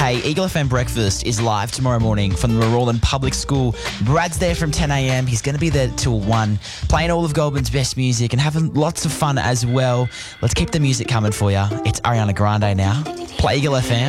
Hey, Eagle FM Breakfast is live tomorrow morning from the Morawlin Public School. Brad's there from 10 a.m. He's going to be there till 1, playing all of Goulburn's best music and having lots of fun as well. Let's keep the music coming for you. It's Ariana Grande now. Play Eagle FM.